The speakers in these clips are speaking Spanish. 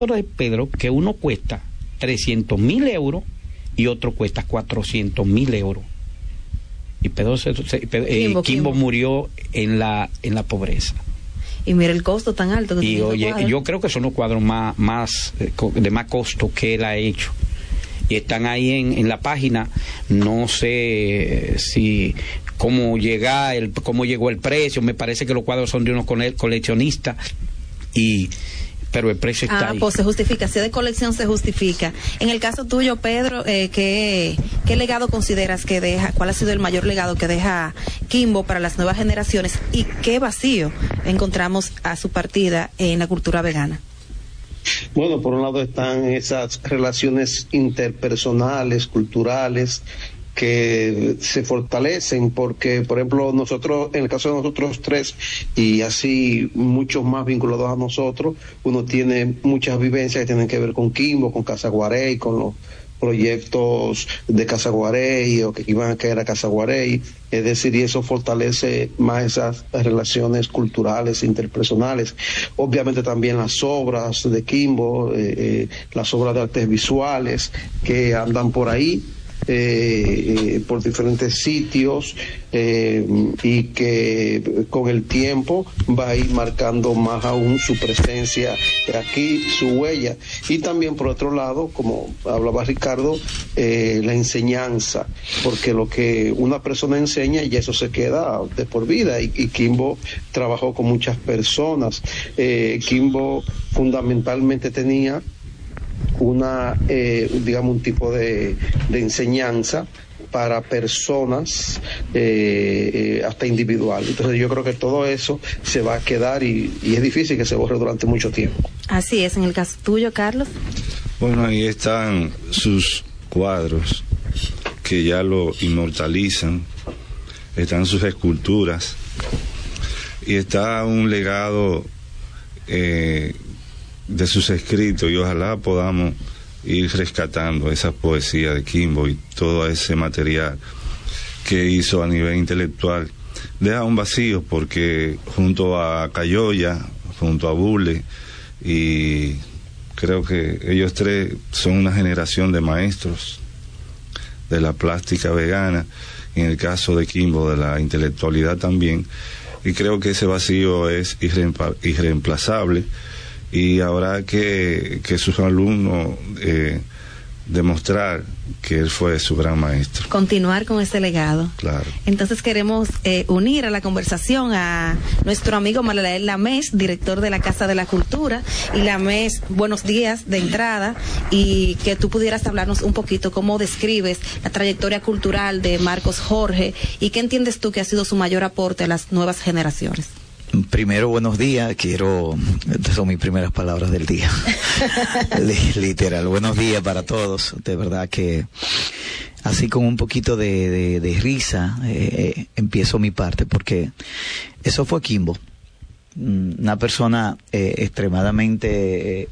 de Pedro, que uno cuesta 300.000 euros y otro cuesta 400.000 euros. Y Pedro Kimbo murió en la pobreza. Y mira el costo tan alto que y oye, yo creo que son los cuadros más de más costo que él ha hecho. Y están ahí en la página. No sé si cómo llegó el precio. Me parece que los cuadros son de unos coleccionistas, pero el precio está ahí. Pues se justifica, si es de colección se justifica. En el caso tuyo, Pedro, ¿qué legado consideras que deja? ¿Cuál ha sido el mayor legado que deja Kimbo para las nuevas generaciones? ¿Y qué vacío encontramos a su partida en la cultura vegana? Bueno, por un lado están esas relaciones interpersonales, culturales, que se fortalecen porque, por ejemplo, nosotros, en el caso de nosotros tres y así muchos más vinculados a nosotros, uno tiene muchas vivencias que tienen que ver con Kimbo, con Casa Guarey, con los proyectos de Casa Guarey o que iban a caer a Casa Guarey, es decir, y eso fortalece más esas relaciones culturales, interpersonales. Obviamente también las obras de Kimbo, las obras de artes visuales que andan por ahí, por diferentes sitios, y que con el tiempo va a ir marcando más aún su presencia aquí, su huella. Y también por otro lado, como hablaba Ricardo, la enseñanza, porque lo que una persona enseña y eso se queda de por vida, y Kimbo trabajó con muchas personas. Kimbo fundamentalmente tenía un tipo de enseñanza para personas, hasta individual. Entonces yo creo que todo eso se va a quedar y es difícil que se borre durante mucho tiempo. Así es. En el caso tuyo, Carlos. Bueno, ahí están sus cuadros que ya lo inmortalizan, están sus esculturas y está un legado de sus escritos, y ojalá podamos ir rescatando esa poesía de Kimbo y todo ese material que hizo a nivel intelectual. Deja un vacío porque junto a Cayoya, junto a Bule, y creo que ellos tres son una generación de maestros de la plástica vegana, en el caso de Kimbo de la intelectualidad también, y creo que ese vacío es irreemplazable. Y habrá que sus alumnos demostrar que él fue su gran maestro. Continuar con ese legado. Claro. Entonces queremos unir a la conversación a nuestro amigo Malalael Lamés, director de la Casa de la Cultura. Y Lamés, buenos días de entrada, y que tú pudieras hablarnos un poquito cómo describes la trayectoria cultural de Marcos Jorge y qué entiendes tú que ha sido su mayor aporte a las nuevas generaciones. Primero, buenos días. Estas son mis primeras palabras del día. Literal, buenos días para todos. De verdad que así con un poquito de risa empiezo mi parte, porque eso fue Kimbo. Una persona extremadamente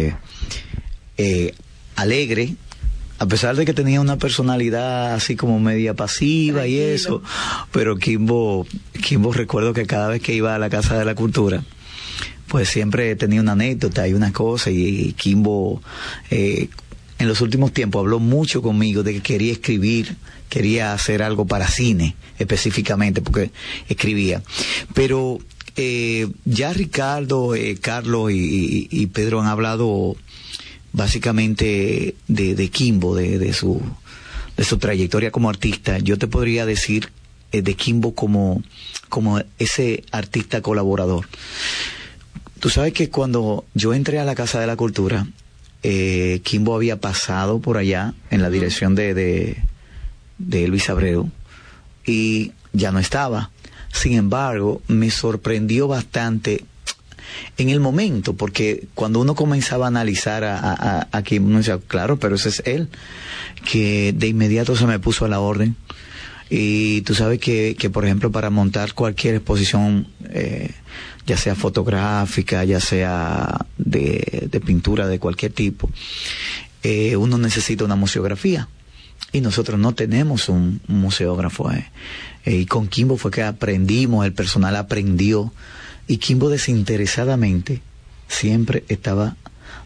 alegre, a pesar de que tenía una personalidad así como media pasiva. Tranquilo. Y eso, pero Kimbo recuerdo que cada vez que iba a la Casa de la Cultura, pues siempre tenía una anécdota y una cosa, y Kimbo en los últimos tiempos habló mucho conmigo de que quería escribir, quería hacer algo para cine específicamente, porque escribía. Pero ya Ricardo, Carlos y Pedro han hablado básicamente de Kimbo, de su trayectoria como artista. Yo te podría decir de Kimbo como ese artista colaborador. Tú sabes que cuando yo entré a la Casa de la Cultura, Kimbo había pasado por allá en la dirección de Luis Abreu y ya no estaba. Sin embargo, me sorprendió bastante en el momento, porque cuando uno comenzaba a analizar a Kimbo, uno decía, claro, pero ese es él, que de inmediato se me puso a la orden. Y tú sabes que por ejemplo, para montar cualquier exposición, ya sea fotográfica, ya sea de pintura de cualquier tipo, uno necesita una museografía. Y nosotros no tenemos un museógrafo. Y con Kimbo fue que aprendimos, el personal aprendió. Y Kimbo desinteresadamente siempre estaba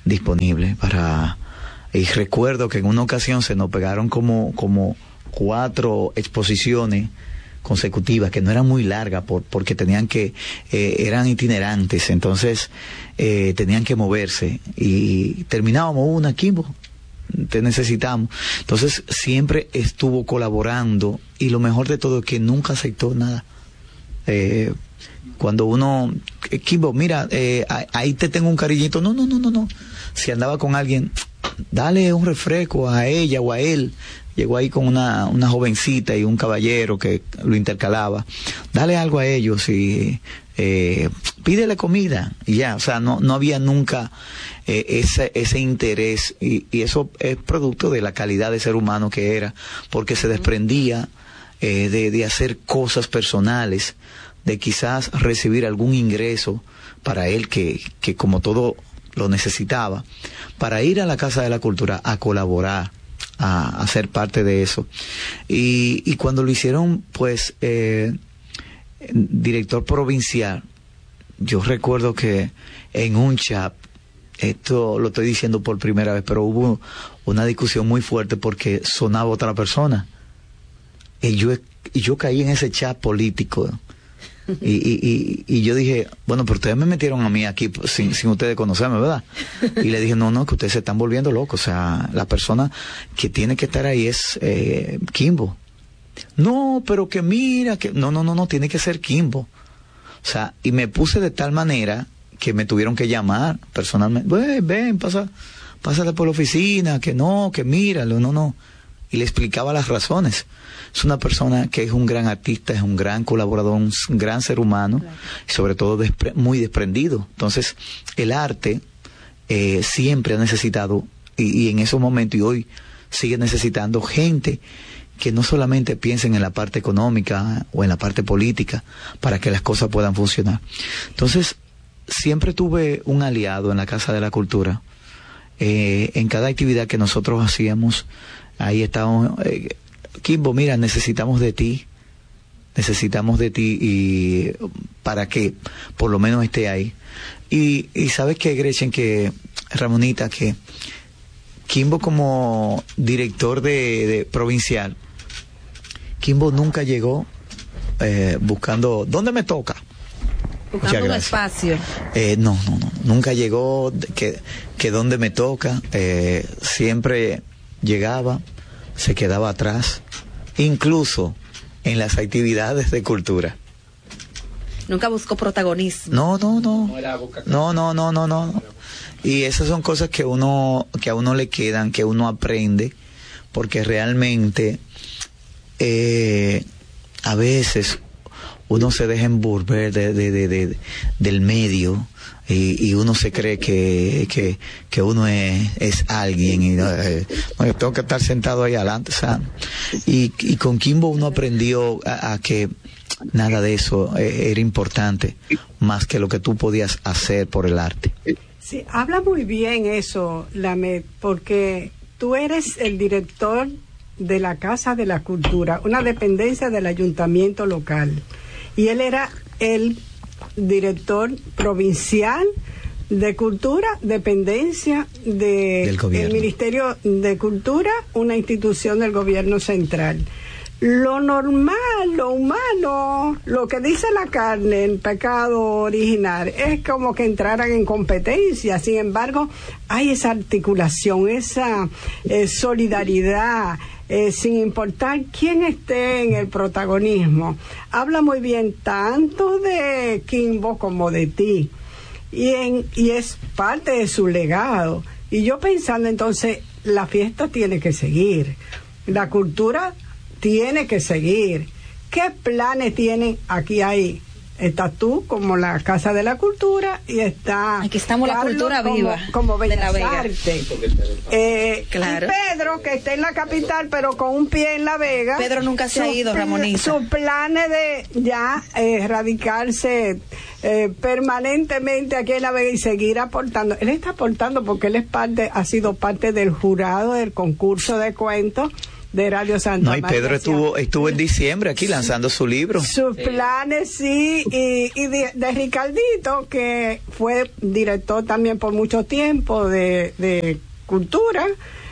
disponible para... Y recuerdo que en una ocasión se nos pegaron como 4 exposiciones consecutivas, que no eran muy largas porque tenían que, eran itinerantes, entonces tenían que moverse, y terminábamos una, Kimbo, te necesitamos. Entonces siempre estuvo colaborando, y lo mejor de todo es que nunca aceptó nada. Cuando uno, Kimbo, mira, ahí te tengo un cariñito, no. Si andaba con alguien, dale un refresco a ella o a él. Llegó ahí con una jovencita y un caballero que lo intercalaba. Dale algo a ellos y pídele comida. Y ya, o sea, no había nunca ese interés. Y eso es producto de la calidad de ser humano que era, porque se desprendía de hacer cosas personales, de quizás recibir algún ingreso para él que como todo lo necesitaba, para ir a la Casa de la Cultura a colaborar, a ser parte de eso. Y cuando lo hicieron, pues, director provincial, yo recuerdo que en un chat, esto lo estoy diciendo por primera vez, pero hubo una discusión muy fuerte porque sonaba otra persona. Y yo caí en ese chat político. Y yo dije, bueno, pero ustedes me metieron a mí aquí sin ustedes conocerme, ¿verdad? Y le dije, no, que ustedes se están volviendo locos. O sea, la persona que tiene que estar ahí es Kimbo. No, pero que mira, que no, tiene que ser Kimbo. O sea, y me puse de tal manera que me tuvieron que llamar personalmente. Ven, pásate por la oficina, que míralo, no. Y le explicaba las razones. Es una persona que es un gran artista, es un gran colaborador, un gran ser humano, claro. Y sobre todo muy desprendido. Entonces, el arte siempre ha necesitado, y en esos momentos y hoy sigue necesitando, gente que no solamente piensen en la parte económica o en la parte política para que las cosas puedan funcionar. Entonces, siempre tuve un aliado en la Casa de la Cultura. En cada actividad que nosotros hacíamos, ahí estábamos... Kimbo, mira, necesitamos de ti y para que por lo menos esté ahí. Y sabes que, Gretchen, que Ramonita, que Kimbo como director de provincial, Kimbo nunca llegó buscando ¿dónde me toca? Buscando un espacio. No, nunca llegó que ¿dónde me toca? Siempre llegaba, se quedaba atrás, incluso en las actividades de cultura. Nunca buscó protagonismo. No. Y esas son cosas que a uno le quedan, que uno aprende, porque realmente a veces uno se deja envolver del medio. Y uno se cree que uno es alguien y yo tengo que estar sentado ahí adelante, ¿sabes? Y con Kimbo uno aprendió a que nada de eso era importante, más que lo que tú podías hacer por el arte. Sí, habla muy bien eso, Lamet, porque tú eres el director de la Casa de la Cultura, una dependencia del ayuntamiento local, y él era el director provincial de Cultura, dependencia del Ministerio de Cultura, una institución del gobierno central. Lo normal, lo humano, lo que dice la carne, el pecado original, es como que entraran en competencia. Sin embargo, hay esa articulación, esa solidaridad, sin importar quién esté en el protagonismo. Habla muy bien tanto de Kimbo como de ti, y es parte de su legado. Y yo pensando, entonces, la fiesta tiene que seguir, la cultura tiene que seguir. ¿Qué planes tienen? Aquí estás tú como la Casa de la Cultura y está aquí estamos Carlos, la cultura viva como de la Vega. Artes. Claro. Y Pedro, que está en la capital pero con un pie en La Vega. Pedro nunca se ha ido, Ramonita. Sus planes de ya radicarse permanentemente aquí en La Vega y seguir aportando. Él está aportando porque él ha sido parte del jurado del concurso de cuentos de Radio Santa María. No, y Pedro estuvo en diciembre aquí lanzando su libro. Sus planes, sí, y de Ricardito, que fue director también por mucho tiempo de Cultura,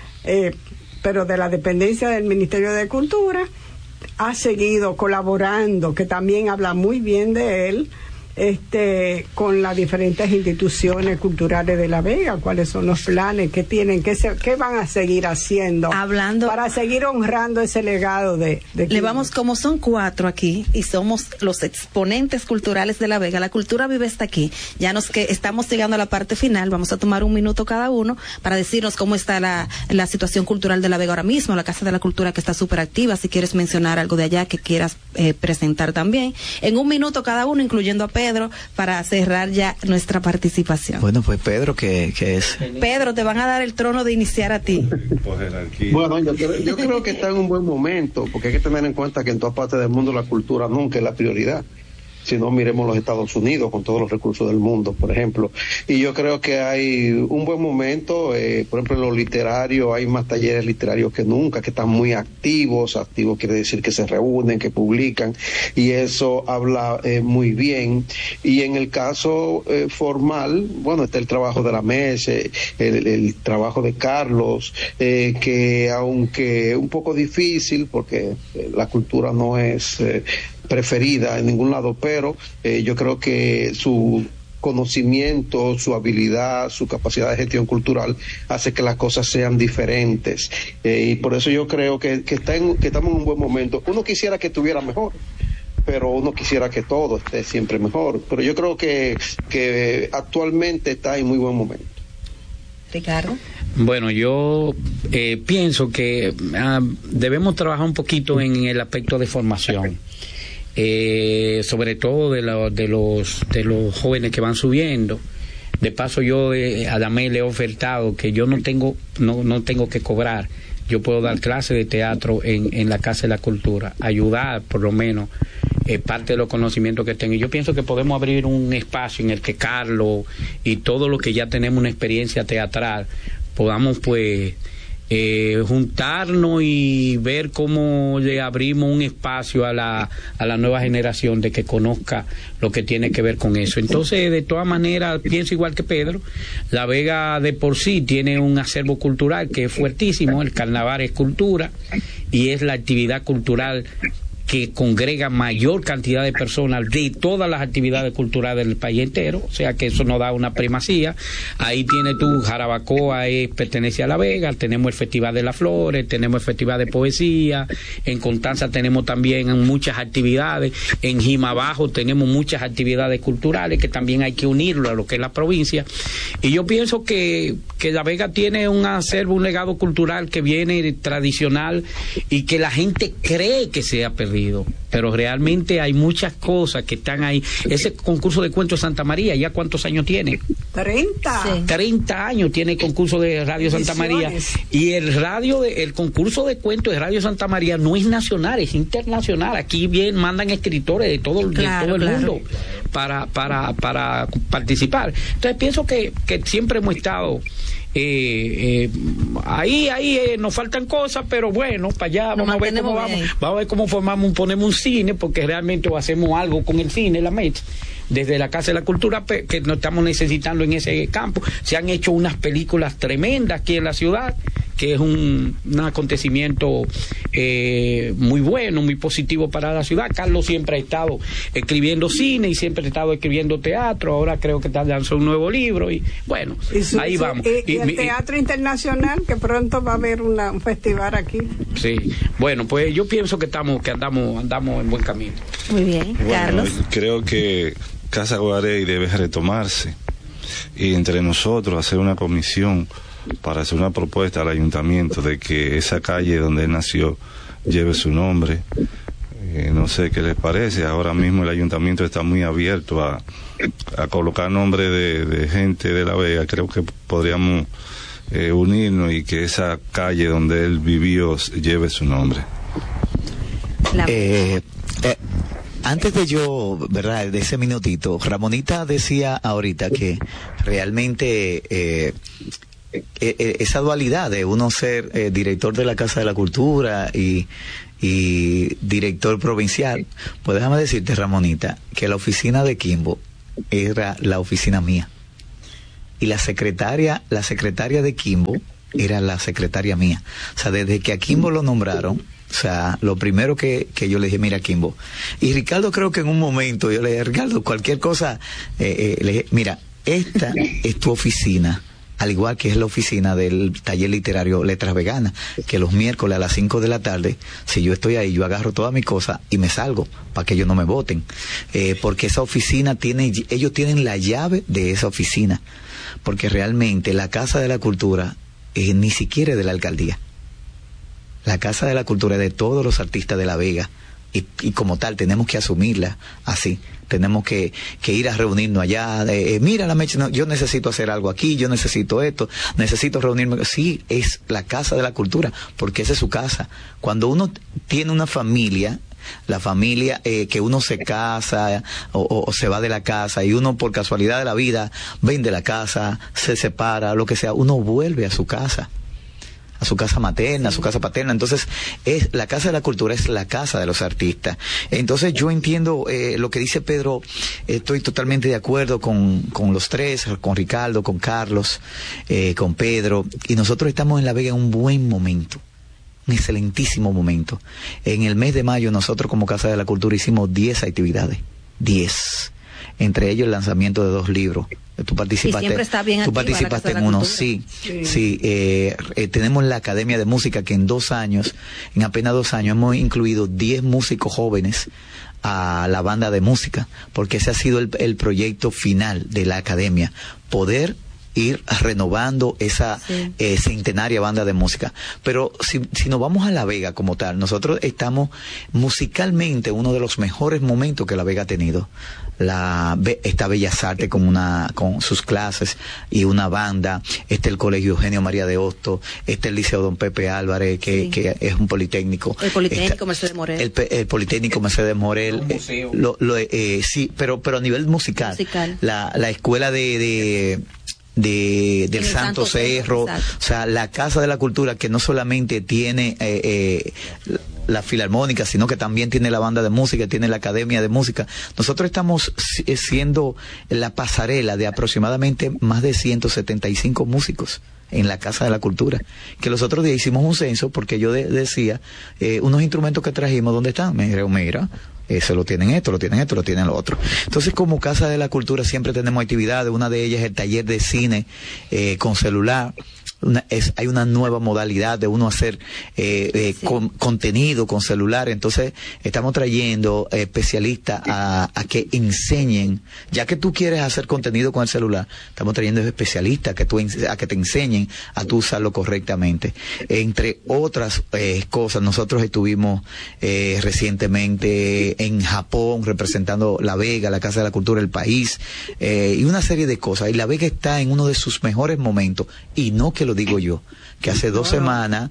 pero de la dependencia del Ministerio de Cultura, ha seguido colaborando, que también habla muy bien de él, con las diferentes instituciones culturales de La Vega. ¿Cuáles son los planes que tienen, qué van a seguir haciendo para seguir honrando ese legado de le vamos, como son 4 aquí y somos los exponentes culturales de La Vega, la cultura vive hasta aquí, que estamos llegando a la parte final, vamos a tomar un minuto cada uno para decirnos cómo está la situación cultural de La Vega ahora mismo, la Casa de la Cultura, que está súper activa. Si quieres mencionar algo de allá que quieras presentar también, en un minuto cada uno, incluyendo a Pedro, para cerrar ya nuestra participación. Bueno, pues Pedro, que es... Pedro, te van a dar el trono de iniciar a ti. Bueno, yo creo que está en un buen momento, porque hay que tener en cuenta que en todas partes del mundo la cultura nunca es la prioridad. Si no, miremos los Estados Unidos con todos los recursos del mundo, por ejemplo. Y yo creo que hay un buen momento, por ejemplo, en lo literario, hay más talleres literarios que nunca, que están muy activos. Activos quiere decir que se reúnen, que publican, y eso habla muy bien. Y en el caso formal, bueno, está el trabajo de la mesa, el trabajo de Carlos, que aunque un poco difícil, porque la cultura no es... preferida en ningún lado, pero yo creo que su conocimiento, su habilidad, su capacidad de gestión cultural hace que las cosas sean diferentes, y por eso yo creo que estamos en un buen momento. Uno quisiera que estuviera mejor, pero uno quisiera que todo esté siempre mejor, pero yo creo que actualmente está en muy buen momento. Ricardo. Bueno, yo pienso que debemos trabajar un poquito en el aspecto de formación. Sobre todo de los jóvenes que van subiendo. De paso, yo a Damé le he ofertado que yo no tengo que cobrar. Yo puedo dar clases de teatro en la Casa de la Cultura, ayudar por lo menos parte de los conocimientos que tengo. Y yo pienso que podemos abrir un espacio en el que Carlos y todos los que ya tenemos una experiencia teatral podamos pues juntarnos y ver cómo le abrimos un espacio a la nueva generación de que conozca lo que tiene que ver con eso. Entonces, de todas maneras, pienso igual que Pedro. La Vega de por sí tiene un acervo cultural que es fuertísimo. El carnaval es cultura y es la actividad cultural que congrega mayor cantidad de personas de todas las actividades culturales del país entero, o sea que eso nos da una primacía. Ahí tiene tú, Jarabacoa pertenece a La Vega, tenemos el Festival de las Flores, tenemos el Festival de Poesía, en Constanza tenemos también muchas actividades, en Jimabajo tenemos muchas actividades culturales que también hay que unirlo a lo que es la provincia, y yo pienso que La Vega tiene un acervo, un legado cultural que viene tradicional y que la gente cree que se ha perdido, pero realmente hay muchas cosas que están ahí. Ese concurso de cuentos de Santa María, ¿ya cuántos años tiene? 30. Sí. 30 años tiene el concurso de Radio Santa María, y el concurso de cuentos de Radio Santa María no es nacional, es internacional. Aquí mandan escritores de todo el mundo para participar. Entonces pienso que siempre hemos estado ahí nos faltan cosas, pero bueno, para allá vamos a ver cómo ponemos un cine, porque realmente hacemos algo con el cine, la MET, desde la Casa de la Cultura, que nos estamos necesitando en ese campo. Se han hecho unas películas tremendas aquí en la ciudad, que es un acontecimiento muy bueno, muy positivo para la ciudad. Carlos siempre ha estado escribiendo cine y siempre ha estado escribiendo teatro. Ahora creo que lanzó un nuevo libro y bueno, ahí vamos. Y el Teatro Internacional, que pronto va a haber un festival aquí. Sí, bueno, pues yo pienso que andamos en buen camino. Muy bien, bueno, Carlos. Creo que Casa Guarey debe retomarse y entre nosotros hacer una comisión para hacer una propuesta al ayuntamiento de que esa calle donde él nació lleve su nombre. No sé qué les parece. Ahora mismo el ayuntamiento está muy abierto a colocar nombres de gente de La Vega. Creo que podríamos unirnos y que esa calle donde él vivió lleve su nombre. Antes de ¿verdad?, de ese minutito, Ramonita decía ahorita que realmente esa dualidad de uno ser director de la Casa de la Cultura y director provincial. Pues déjame decirte, Ramonita, que la oficina de Quimbo era la oficina mía. Y la secretaria de Quimbo era la secretaria mía. O sea, desde que a Quimbo lo nombraron, o sea, lo primero que yo le dije, mira, Quimbo. Y Ricardo, creo que en un momento yo le dije, Ricardo, cualquier cosa, le dije, mira, esta es tu oficina, al igual que es la oficina del taller literario Letras Veganas, que los miércoles a las 5 de la tarde, si yo estoy ahí, yo agarro todas mis cosas y me salgo, para que ellos no me voten. Porque esa oficina ellos tienen la llave de esa oficina, porque realmente la Casa de la Cultura ni siquiera es de la alcaldía. La Casa de la Cultura es de todos los artistas de La Vega, y como tal tenemos que asumirla así. Tenemos que ir a reunirnos allá. Mira, la Meche, no, yo necesito hacer algo aquí, yo necesito esto, necesito reunirme. Sí, es la Casa de la Cultura, porque esa es su casa. Cuando uno tiene una familia, la familia que uno se casa o se va de la casa, y uno por casualidad de la vida vende la casa, se separa, lo que sea, uno vuelve a su casa materna, a su casa paterna. Entonces, la Casa de la Cultura es la casa de los artistas. Entonces, yo entiendo lo que dice Pedro, estoy totalmente de acuerdo con los tres, con Ricardo, con Carlos, con Pedro, y nosotros estamos en La Vega en un buen momento, un excelentísimo momento. En el mes de mayo, nosotros como Casa de la Cultura hicimos 10 actividades, 10. Entre ellos el lanzamiento de 2 libros. Tú participaste, y siempre está bien tú participaste en uno, sí. Tenemos la Academia de Música, que en apenas 2 años hemos incluido 10 músicos jóvenes a la banda de música, porque ese ha sido el proyecto final de la academia, poder ir renovando esa centenaria banda de música. Pero si nos vamos a La Vega como tal, nosotros estamos musicalmente uno de los mejores momentos que La Vega ha tenido. Está Bellas Artes con sus clases y una banda, está el Colegio Eugenio María de Hostos, está el Liceo Don Pepe Álvarez, que es un politécnico. El Politécnico Mercedes Morel. El Politécnico Mercedes Morel. Sí, pero a nivel musical. La escuela del Santo Cerro, o sea, la Casa de la Cultura, que no solamente tiene la filarmónica, sino que también tiene la banda de música, tiene la academia de música. Nosotros estamos siendo la pasarela de aproximadamente más de 175 músicos en la Casa de la Cultura, que los otros días hicimos un censo, porque yo decía, unos instrumentos que trajimos, ¿dónde están? Mira, se lo tienen esto, lo tienen lo otro. Entonces, como Casa de la Cultura siempre tenemos actividades. Una de ellas es el taller de cine con celular. Hay una nueva modalidad de uno hacer contenido con celular. Entonces estamos trayendo especialistas a que enseñen, ya que tú quieres hacer contenido con el celular, estamos trayendo especialistas a que te enseñen a tú usarlo correctamente. Entre otras cosas, nosotros estuvimos recientemente en Japón representando La Vega, la Casa de la Cultura, el país, y una serie de cosas. Y La Vega está en uno de sus mejores momentos, y no que lo digo yo, que hace 2 semanas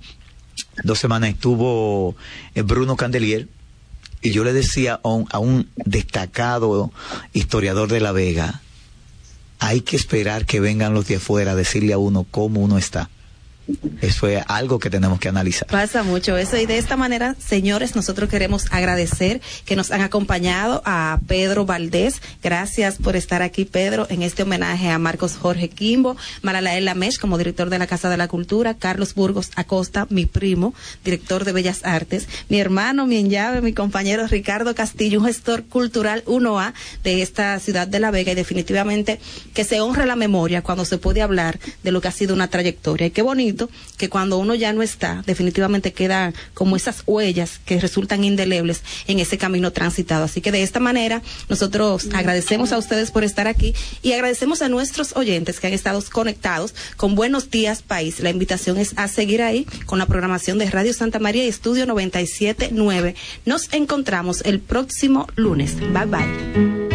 estuvo Bruno Candelier, y yo le decía a un destacado historiador de La Vega, hay que esperar que vengan los de afuera a decirle a uno cómo uno está. Eso es algo que tenemos que analizar. Pasa mucho eso, y de esta manera, señores, nosotros queremos agradecer que nos han acompañado a Pedro Valdés. Gracias por estar aquí, Pedro, en este homenaje a Marcos Jorge Quimbo, Malalael Lameche como director de la Casa de la Cultura, Carlos Burgos Acosta, mi primo, director de Bellas Artes, mi hermano, mi enllave, mi compañero Ricardo Castillo, un gestor cultural 1A de esta ciudad de La Vega, y definitivamente que se honre la memoria cuando se puede hablar de lo que ha sido una trayectoria. Y qué bonito que cuando uno ya no está, definitivamente quedan como esas huellas que resultan indelebles en ese camino transitado. Así que de esta manera nosotros agradecemos a ustedes por estar aquí, y agradecemos a nuestros oyentes que han estado conectados con Buenos Días País. La invitación es a seguir ahí con la programación de Radio Santa María y Estudio 97.9. Nos encontramos el próximo lunes. Bye bye.